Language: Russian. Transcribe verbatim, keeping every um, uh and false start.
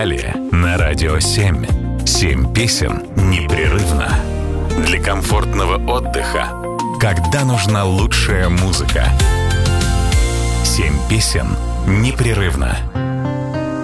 Далее на Радио семь. Семь песен непрерывно. Для комфортного отдыха, когда нужна лучшая музыка. Семь песен непрерывно.